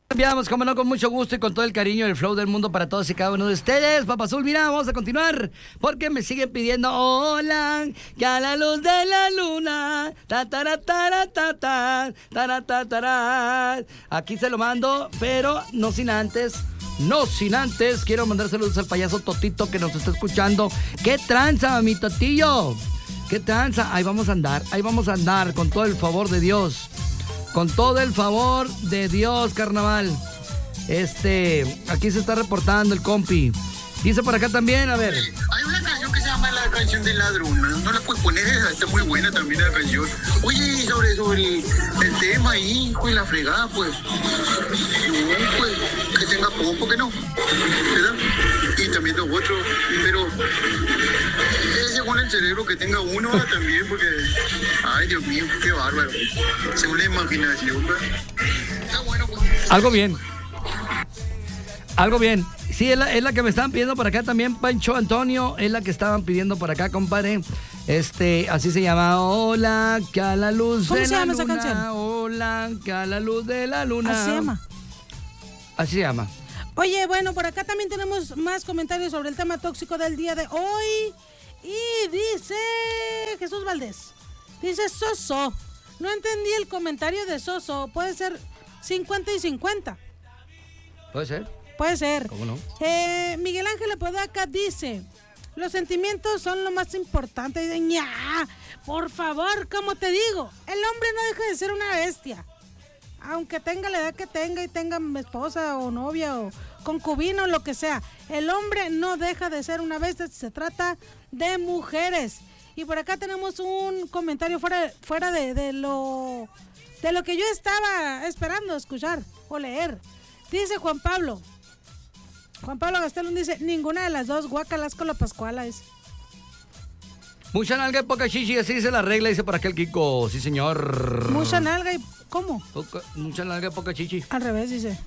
Enviamos, como no, con mucho gusto y con todo el cariño y el flow del mundo para todos y cada uno de ustedes. Papá Azul, mira, vamos a continuar porque me siguen pidiendo hola, que a la luz de la luna, ta ta ta ta ta ta ta ta. Aquí se lo mando, pero no sin antes, quiero mandar saludos al payaso Totito que nos está escuchando. ¿Qué tranza, mi Totillo? ¿Qué tranza? Ahí vamos a andar con todo el favor de Dios. Con todo el favor de Dios, carnaval. Aquí se está reportando el compi. Dice por acá también, a ver. Hay una canción que se llama La Canción del Ladrón. No la puedes poner, está muy buena también la canción. Oye, sobre el tema ahí, pues la fregada, pues. No, pues, que tenga poco, que no. ¿Verdad? Y también los otros, pero según el cerebro que tenga uno también, porque, ay, Dios mío, qué bárbaro. Según la imaginación, ¿verdad? Está bueno, pues. Algo bien. Sí, es la que me estaban pidiendo por acá también, Pancho Antonio, es la que estaban pidiendo por acá, compadre. Así se llama, hola, que a la luz de la luna. ¿Cómo se llama esa canción? Hola, que a la luz de la luna. Así se llama. Así se llama. Oye, bueno, por acá también tenemos más comentarios sobre el tema tóxico del día de hoy. Y dice Jesús Valdés, dice Soso. No entendí el comentario de Soso, puede ser 50 y 50. ¿Puede ser? Puede ser. ¿Cómo no? Miguel Ángel Apodaca dice, los sentimientos son lo más importante. Y de ña, por favor, como te digo, el hombre no deja de ser una bestia. Aunque tenga la edad que tenga y tenga esposa o novia o concubino o lo que sea, el hombre no deja de ser una bestia si se trata de mujeres. Y por acá tenemos un comentario fuera de lo que yo estaba esperando escuchar o leer. Dice Juan Pablo Gastelum, dice, ninguna de las dos, guacalas con la pascuala es. Mucha nalga y poca chichi, así dice la regla, dice por acá el Kiko, sí señor. Mucha nalga y, ¿cómo? Mucha nalga y poca chichi. Al revés, dice.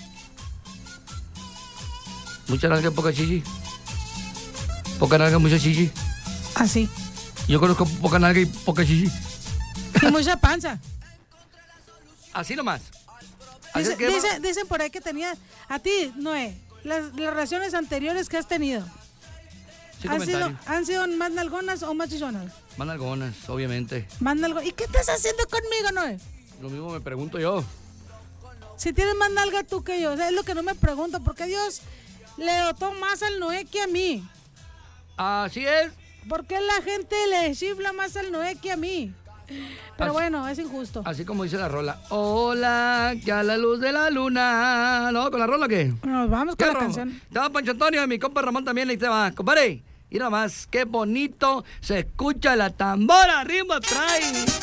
Mucha nalga y poca chichi. Poca nalga, mucha chichi. Así. Yo conozco poca nalga y poca chichi. Y mucha panza. Así nomás. Dicen por ahí que tenía, a ti, Noé, las relaciones anteriores que has tenido. Sí, ¿Han sido más nalgonas o más chichonas? Más nalgonas, obviamente. Más nalgonas. ¿Y qué estás haciendo conmigo, Noé? Lo mismo me pregunto yo. Si tienes más nalga tú que yo, o sea, es lo que no me pregunto, porque Dios le dotó más al Noé que a mí. Así es. ¿Por qué la gente le chifla más al Noé que a mí? Pero bueno, es injusto. Así como dice la rola. Hola, que a la luz de la luna. ¿No? ¿Con la rola o qué? Nos vamos con la canción. Estaba Pancho Antonio y mi compa Ramón también le dice, va, compadre. Mira más, qué bonito se escucha la tambora, ritmo trae.